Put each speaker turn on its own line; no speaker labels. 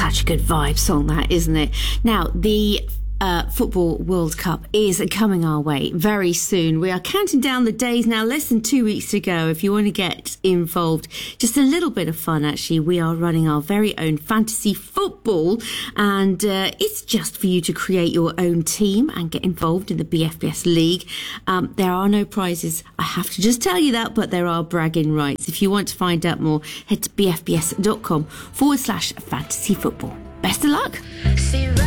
such a good vibe song, that, isn't it? Now, the Football World Cup is coming our way very soon. We are counting down the days now, less than 2 weeks to go. If you want to get involved, just a little bit of fun actually, we are running our very own fantasy football, and it's just for you to create your own team and get involved in the BFBS League. There are no prizes, I have to just tell you that, but there are bragging rights. If you want to find out more, head to bfbs.com/fantasy football. Best of luck.